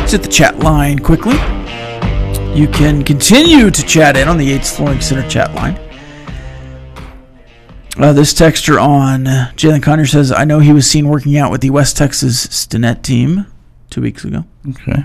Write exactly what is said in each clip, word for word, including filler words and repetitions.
Let's hit the chat line quickly. You can continue to chat in on the Yates Flooring Center chat line. Uh, this texter on Jalen Conner says, I know he was seen working out with the West Texas Stinnett team two weeks ago. Okay.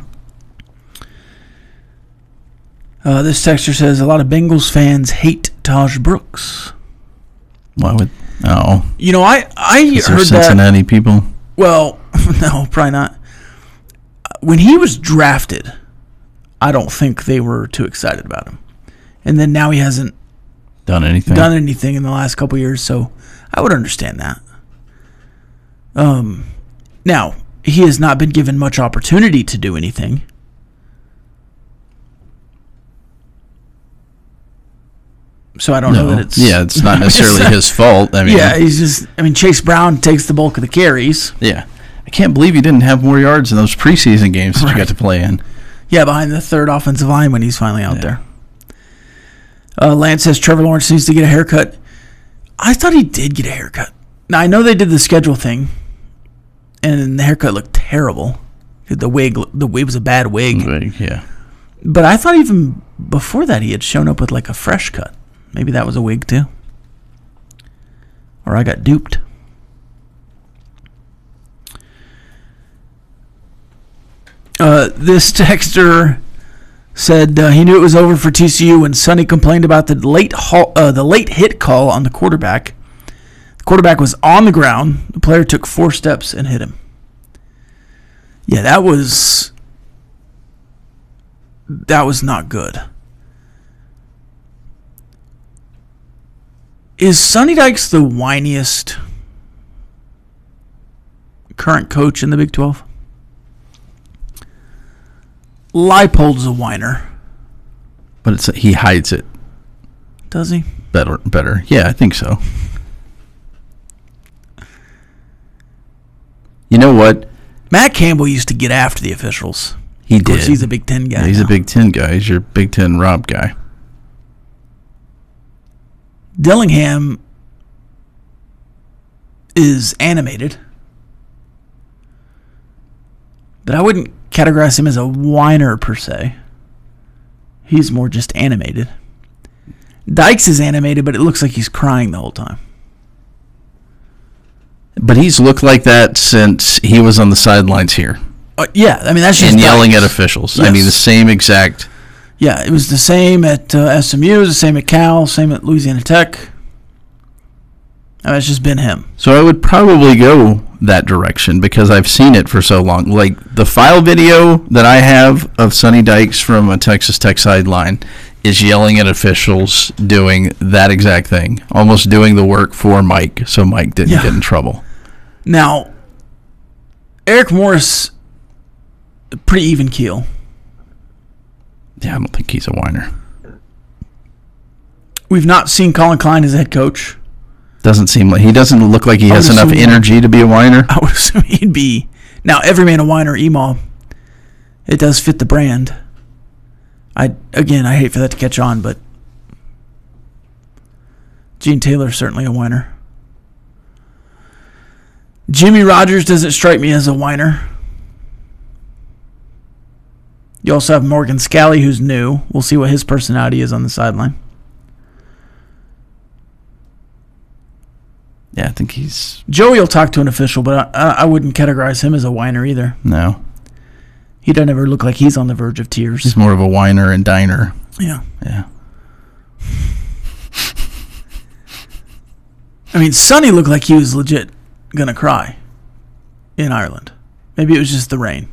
Uh, this texter says, a lot of Bengals fans hate Taj Brooks. Why would... Oh. You know, I, I heard that... Cincinnati people? Well, no, probably not. When he was drafted, I don't think they were too excited about him. And then now he hasn't done anything done anything in the last couple of years, so I would understand that. Um, now, he has not been given much opportunity to do anything. So I don't no. know that it's... Yeah, it's not necessarily his fault. I mean, yeah, he's just... I mean, Chase Brown takes the bulk of the carries. Yeah. I can't believe he didn't have more yards in those preseason games that right. you got to play in. Yeah, behind the third offensive line when he's finally out yeah. there. Uh, Lance says Trevor Lawrence needs to get a haircut. I thought he did get a haircut. Now, I know they did the schedule thing, and the haircut looked terrible. The wig, the wig was a bad wig. Wig, yeah. But I thought even before that he had shown up with like a fresh cut. Maybe that was a wig too. Or I got duped. Uh, this texter said uh, he knew it was over for T C U when Sonny complained about the late ho- uh, the late hit call on the quarterback. The quarterback was on the ground. The player took four steps and hit him. Yeah, that was that was not good. Is Sonny Dykes the whiniest current coach in the Big twelve? Leipold's a whiner. But it's he hides it. Does he? Better, better. Yeah, I think so. You know what? Matt Campbell used to get after the officials. He of course, did. He's a Big Ten guy. Yeah, he's now. a Big Ten guy. He's your Big Ten Rob guy. Dillingham is animated, but I wouldn't categorize him as a whiner per se. He's more just animated. Dykes is animated, but it looks like he's crying the whole time. But he's looked like that since he was on the sidelines here. Uh, yeah, I mean that's just and yelling Dykes. at officials. Yes. I mean the same exact. Yeah, it was the same at uh, S M U, it was the same at Cal, same at Louisiana Tech. I mean, it's just been him. So I would probably go that direction because I've seen it for so long. Like the file video that I have of Sonny Dykes from a Texas Tech sideline is yelling at officials doing that exact thing, almost doing the work for Mike so Mike didn't yeah. get in trouble. Now, Eric Morris, pretty even keel. Yeah, I don't think he's a whiner. We've not seen Colin Klein as a head coach. Doesn't seem like he doesn't look like he has enough energy to be a whiner. I would assume he'd be now every man a whiner. Email, it does fit the brand. I again, I hate for that to catch on, but Gene Taylor's certainly a whiner. Jimmy Rogers doesn't strike me as a whiner. You also have Morgan Scalley, who's new. We'll see what his personality is on the sideline. Yeah, I think he's... Joey will talk to an official, but I, I wouldn't categorize him as a whiner either. No. He doesn't ever look like he's on the verge of tears. He's more of a whiner and diner. Yeah. Yeah. I mean, Sonny looked like he was legit going to cry in Ireland. Maybe it was just the rain.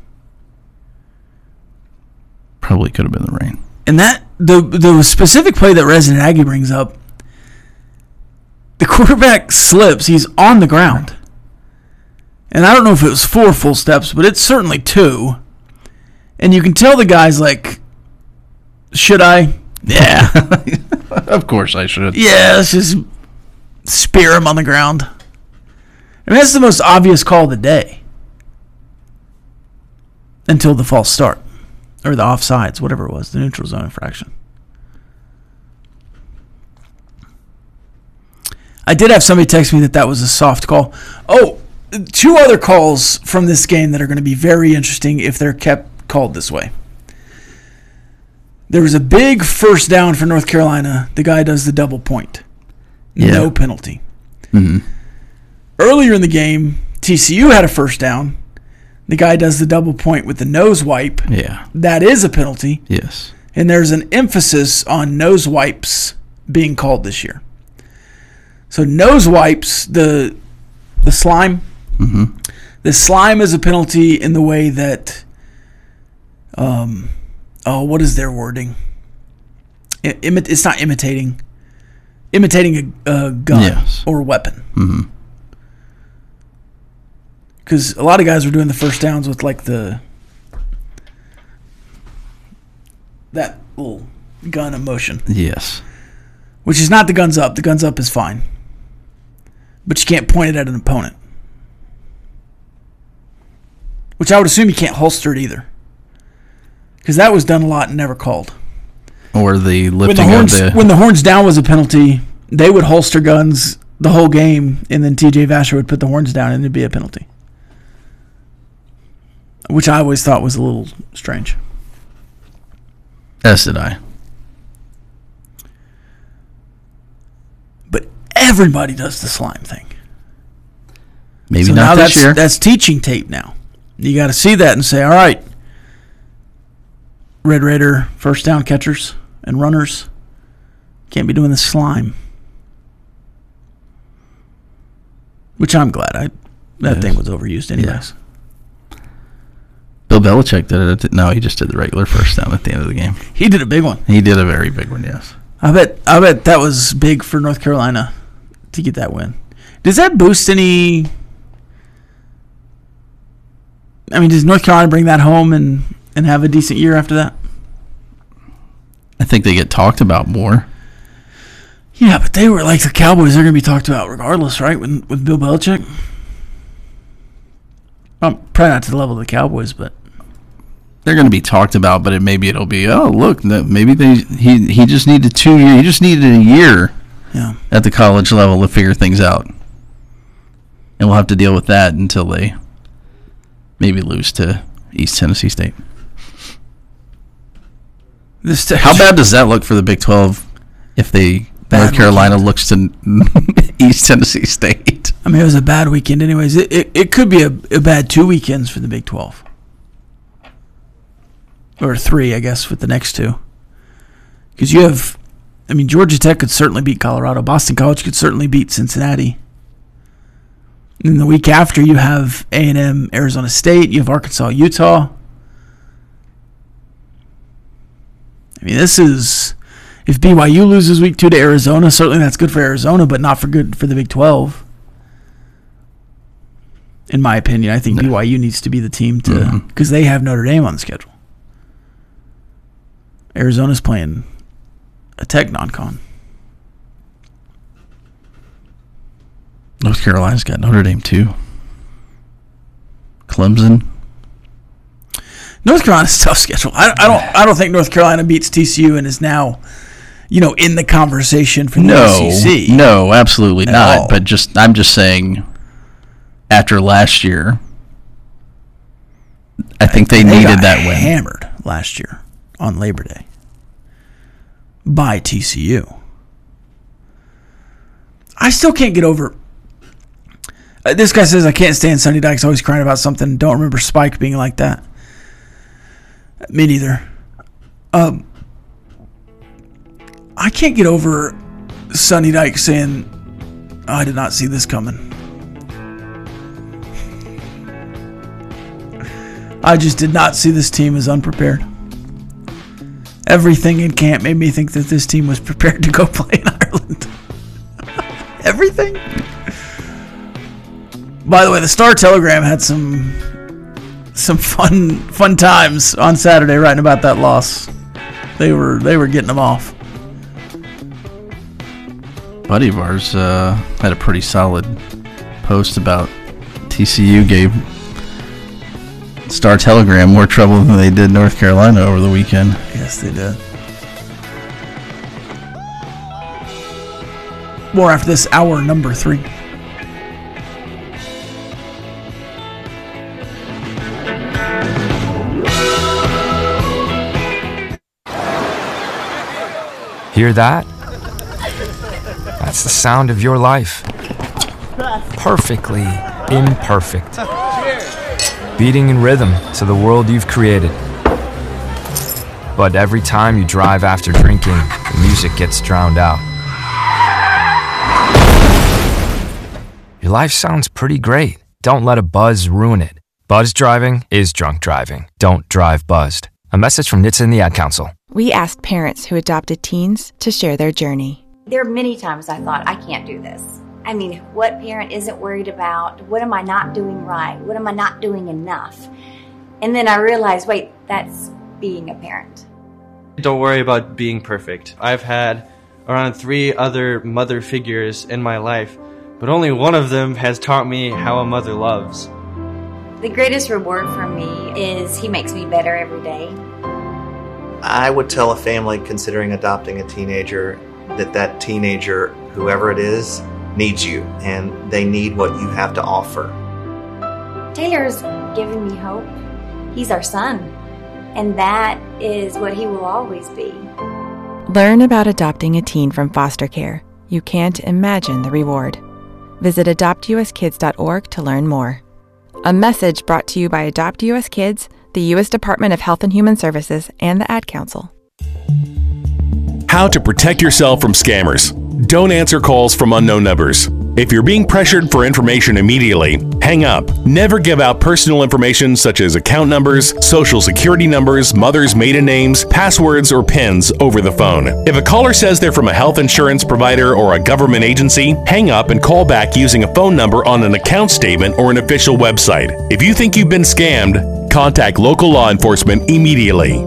Probably could have been the rain. And that, the the specific play that Resident Aggie brings up, the quarterback slips. He's on the ground. And I don't know if it was four full steps, but it's certainly two. And you can tell the guy's like, should I? Yeah. Of course I should. Yeah, let's just spear him on the ground. I mean, that's the most obvious call of the day. Until the false start. Or the offsides, whatever it was, the neutral zone infraction. I did have somebody text me that that was a soft call. Oh, two other calls from this game that are going to be very interesting if they're kept called this way. There was a big first down for North Carolina. The guy does the double point. Yeah. No penalty. Mm-hmm. Earlier in the game, T C U had a first down. The guy does the double point with the nose wipe. Yeah. That is a penalty. Yes. And there's an emphasis on nose wipes being called this year. So nose wipes, the the slime, Mm-hmm. the slime is a penalty in the way that, um, oh, what is their wording? I, imi- it's not imitating. Imitating a, a gun Yes. or a weapon. Mm-hmm. Because a lot of guys were doing the first downs with like the that little gun of motion, Yes. which is not the guns up. The guns up is fine, but you can't point it at an opponent. Which I would assume you can't holster it either, because that was done a lot and never called. Or the When the lifting horns of the. when the horns down was a penalty, they would holster guns the whole game, and then T J Vasher would put the horns down, and it'd be a penalty. Which I always thought was a little strange. As did I. But everybody does the slime thing. Maybe So now not this that's, year. that's teaching tape now. You got to see that and say, all right, Red Raider first down catchers and runners can't be doing the slime. Which I'm glad. I That Yes. thing was overused anyways. Bill Belichick did it. At the, no, he just did the regular first down at the end of the game. He did a big one. He did a very big one, yes. I bet I bet that was big for North Carolina to get that win. Does that boost any... I mean, does North Carolina bring that home and, and have a decent year after that? I think they get talked about more. Yeah, but they were like the Cowboys. They're going to be talked about regardless, right, with, with Bill Belichick? Um, probably not to the level of the Cowboys, but... They're going to be talked about, but it, maybe it'll be, oh, look, no, maybe they he he just needed two years. He just needed a year Yeah. at the college level to figure things out. And we'll have to deal with that until they maybe lose to East Tennessee State. This How bad does that look for the Big twelve if they Bad North Carolina weekend. looks to East Tennessee State? I mean, it was a bad weekend anyways. It it, it could be a, a bad two weekends for the Big twelve. Or three, I guess, with the next two. Because you have... I mean, Georgia Tech could certainly beat Colorado. Boston College could certainly beat Cincinnati. And the week after, you have A and M, Arizona State. You have Arkansas, Utah. I mean, this is... If B Y U loses week two to Arizona, certainly that's good for Arizona, but not for good for the Big twelve. In my opinion, I think B Y U needs to be the team to... Because Mhm. they have Notre Dame on the schedule. Arizona's playing a Tech non-con. North Carolina's got Notre Dame too. Clemson. North Carolina's a tough schedule. I, I don't. I don't think North Carolina beats T C U and is now, you know, in the conversation for the No, S E C. no, absolutely At not. all. But just I'm just saying, after last year, I think they, They needed got that win. hammered last year on Labor Day by T C U. I still can't get over. Uh, this guy says I can't stand Sonny Dykes always crying about something. Don't remember Spike being like that. Me neither. Um, I can't get over Sonny Dykes saying, oh, I did not see this coming. I just did not see this team as unprepared. Everything in camp made me think that this team was prepared to go play in Ireland. Everything? By the way, the Star Telegram had some some fun fun times on Saturday writing about that loss. They were they were getting them off. Buddy of ours uh, had a pretty solid post about T C U gave Star Telegram more trouble than they did North Carolina over the weekend. Yes, they did. More after this hour number three. Hear that? That's the sound of your life. Perfectly imperfect. Beating in rhythm to the world you've created. But every time you drive after drinking, the music gets drowned out. Your life sounds pretty great. Don't let a buzz ruin it. Buzz driving is drunk driving. Don't drive buzzed. A message from N H T S A and the Ad Council. We asked parents who adopted teens to share their journey. There are many times I thought, I can't do this. I mean, what parent isn't worried about, what am I not doing right? What am I not doing enough? And then I realized, wait, that's being a parent. Don't worry about being perfect. I've had around three other mother figures in my life, but only one of them has taught me how a mother loves. The greatest reward for me is he makes me better every day. I would tell a family considering adopting a teenager that that teenager, whoever it is, needs you, and they need what you have to offer. Taylor's given me hope. He's our son, and that is what he will always be. Learn about adopting a teen from foster care. You can't imagine the reward. Visit adopt u s kids dot org to learn more. A message brought to you by Adopt U S Kids, the U S Department of Health and Human Services, and the Ad Council. How to protect yourself from scammers. Don't answer calls from unknown numbers. If you're being pressured for information immediately, hang up. Never give out personal information such as account numbers, social security numbers, mother's maiden names, passwords, or PINs over the phone. If a caller says they're from a health insurance provider or a government agency, hang up and call back using a phone number on an account statement or an official website. If you think you've been scammed, contact local law enforcement immediately.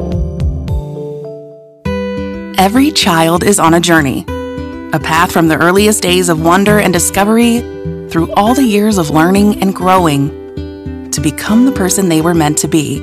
Every child is on a journey. A path from the earliest days of wonder and discovery through all the years of learning and growing to become the person they were meant to be.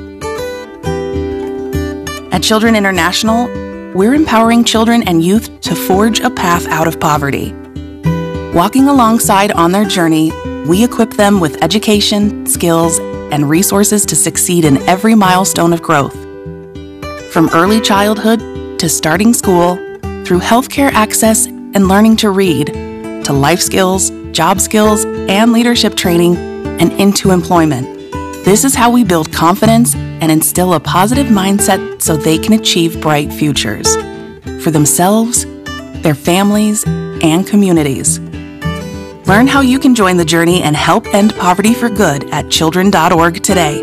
At Children International, we're empowering children and youth to forge a path out of poverty. Walking alongside on their journey, we equip them with education, skills, and resources to succeed in every milestone of growth. From early childhood to starting school, through healthcare access and learning to read, to life skills, job skills, and leadership training, and into employment. This is how we build confidence and instill a positive mindset so they can achieve bright futures for themselves, their families, and communities. Learn how you can join the journey and help end poverty for good at children dot org today.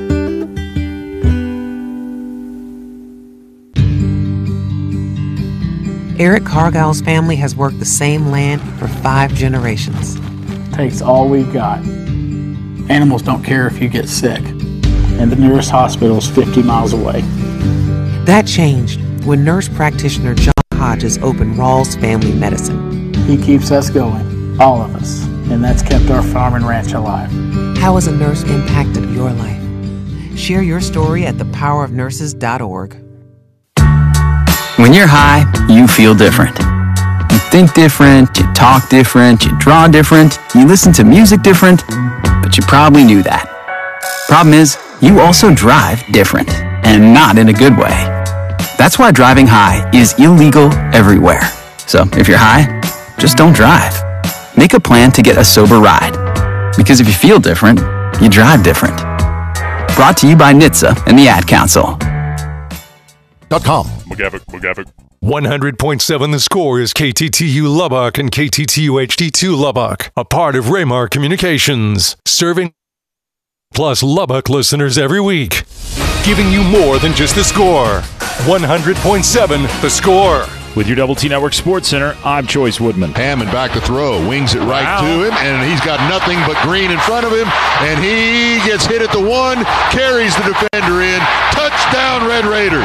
Eric Cargile's family has worked the same land for five generations. Takes all we've got. Animals don't care if you get sick, and the nearest hospital is fifty miles away. That changed when nurse practitioner John Hodges opened Rawls Family Medicine. He keeps us going, all of us, and that's kept our farm and ranch alive. How has a nurse impacted your life? Share your story at the power of nurses dot org. When you're high, you feel different. You think different, you talk different, you draw different, you listen to music different, but you probably knew that. Problem is, you also drive different, and not in a good way. That's why driving high is illegal everywhere. So if you're high, just don't drive. Make a plan to get a sober ride. Because if you feel different, you drive different. Brought to you by N H T S A and the Ad Council. Dot com. McGavick, McGavick. one hundred point seven The Score is K T T U Lubbock and K T T U H D two Lubbock, a part of Raymar Communications, serving plus Lubbock listeners every week, giving you more than just the score. one hundred point seven The Score. With your Double T Network Sports Center, I'm Choice Woodman. Hammond back to throw, wings it right wow. to him, and he's got nothing but green in front of him, and he gets hit at the one, carries the defender in, touchdown Red Raiders.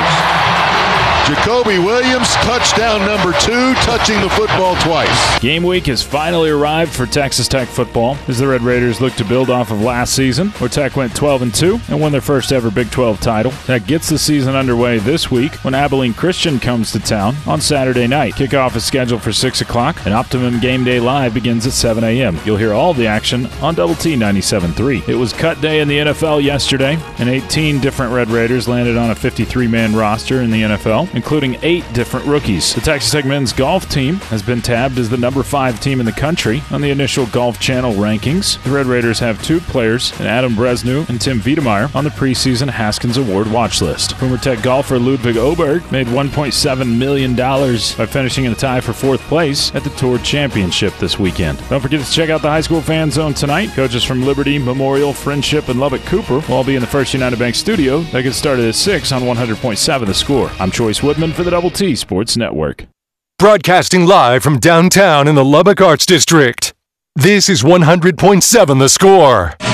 Jacoby Williams, touchdown number two, touching the football twice. Game week has finally arrived for Texas Tech football as the Red Raiders look to build off of last season, where Tech went twelve and two and won their first ever Big twelve title. Tech gets the season underway this week when Abilene Christian comes to town on Saturday night. Kickoff is scheduled for six o'clock, and Optimum Game Day Live begins at seven a.m. You'll hear all the action on Double T ninety-seven point three. It was cut day in the N F L yesterday, and eighteen different Red Raiders landed on a fifty-three man roster in the N F L. including eight different rookies. The Texas Tech men's golf team has been tabbed as the number five team in the country on the initial Golf Channel rankings. The Red Raiders have two players, in Adam Bresnew and Tim Wiedemeyer, on the preseason Haskins Award watch list. Boomer Tech golfer Ludwig Oberg made one point seven million dollars by finishing in a tie for fourth place at the Tour Championship this weekend. Don't forget to check out the High School Fan Zone tonight. Coaches from Liberty, Memorial, Friendship, and Lubbock Cooper will all be in the First United Bank studio. That gets started at six on one hundred point seven The Score. I'm Choice Woodman for the Double T Sports Network. Broadcasting live from downtown in the Lubbock Arts District. This is one hundred point seven The Score.